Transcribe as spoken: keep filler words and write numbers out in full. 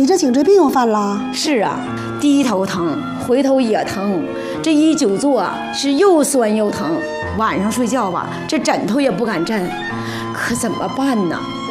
这颈椎病又犯了？ 是啊，低头疼，回头也疼，这一久坐啊是又酸又疼。晚上睡觉吧，这枕头也不敢枕，可怎么办呢？